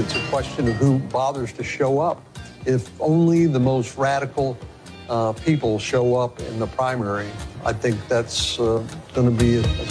it's a question of who bothers to show up. If only the most radical people show up in the primary, I think that's going to be a